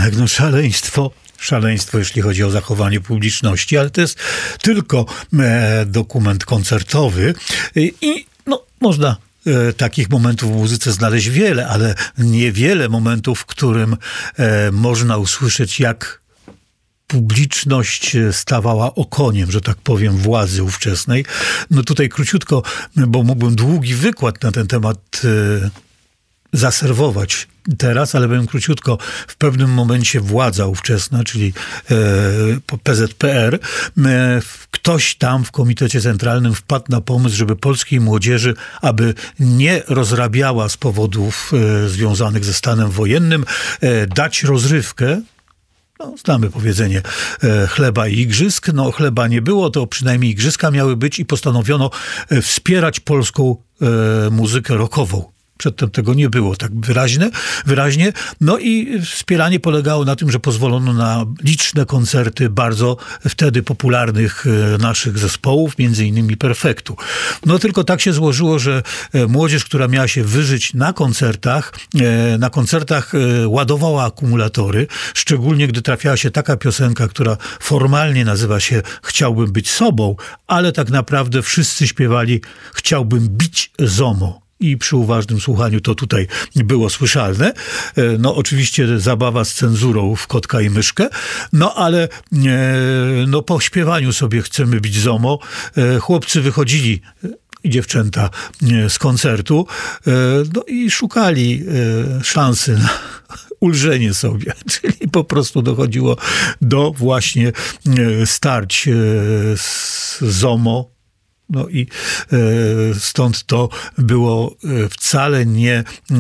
Tak, no szaleństwo, jeśli chodzi o zachowanie publiczności, ale to jest tylko dokument koncertowy i no, można takich momentów w muzyce znaleźć wiele, ale niewiele momentów, w którym można usłyszeć, jak publiczność stawała okoniem, że tak powiem, władzy ówczesnej. No tutaj króciutko, bo mógłbym długi wykład na ten temat zaserwować teraz, ale powiem króciutko. W pewnym momencie władza ówczesna, czyli PZPR, ktoś tam w Komitecie Centralnym wpadł na pomysł, żeby polskiej młodzieży, aby nie rozrabiała z powodów związanych ze stanem wojennym, dać rozrywkę. No, znamy powiedzenie chleba i igrzysk. No, chleba nie było, to przynajmniej igrzyska miały być i postanowiono wspierać polską muzykę rockową. Przedtem tego nie było tak wyraźnie. No i wspieranie polegało na tym, że pozwolono na liczne koncerty bardzo wtedy popularnych naszych zespołów, między innymi Perfektu. No tylko tak się złożyło, że młodzież, która miała się wyżyć na koncertach ładowała akumulatory, szczególnie gdy trafiała się taka piosenka, która formalnie nazywa się Chciałbym być sobą, ale tak naprawdę wszyscy śpiewali Chciałbym bić ZOMO. I przy uważnym słuchaniu to tutaj było słyszalne. No oczywiście zabawa z cenzurą w Kotka i Myszkę, no ale no, po śpiewaniu sobie Chcemy bić ZOMO, chłopcy wychodzili i dziewczęta z koncertu, no i szukali szansy na ulżenie sobie, czyli po prostu dochodziło do właśnie starć z ZOMO. No i stąd to było wcale nie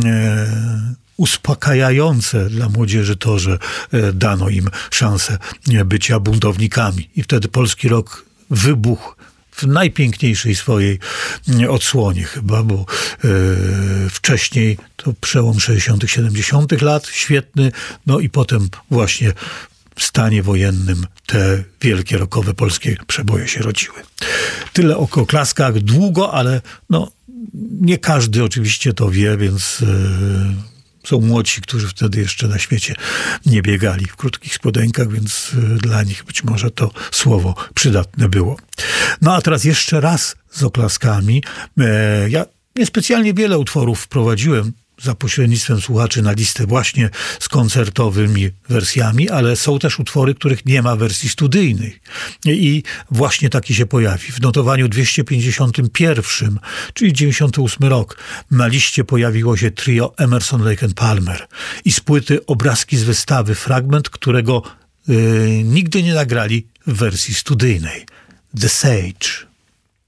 uspokajające dla młodzieży to, że dano im szansę bycia buntownikami. I wtedy polski rock wybuchł w najpiękniejszej swojej odsłonie chyba, bo wcześniej to przełom 60., 70. lat, świetny, no i potem właśnie w stanie wojennym te wielkie rockowe polskie przeboje się rodziły. Tyle o oklaskach, długo, ale no, nie każdy oczywiście to wie, więc są młodsi, którzy wtedy jeszcze na świecie nie biegali w krótkich spodenkach, więc dla nich być może to słowo przydatne było. No a teraz jeszcze raz z oklaskami. Ja niespecjalnie wiele utworów wprowadziłem za pośrednictwem słuchaczy na listę właśnie z koncertowymi wersjami, ale są też utwory, których nie ma wersji studyjnej. I właśnie taki się pojawi. W notowaniu 251, czyli 98 rok, na liście pojawiło się trio Emerson, Lake and Palmer. I z płyty Obrazki z wystawy fragment, którego nigdy nie nagrali w wersji studyjnej. The Sage.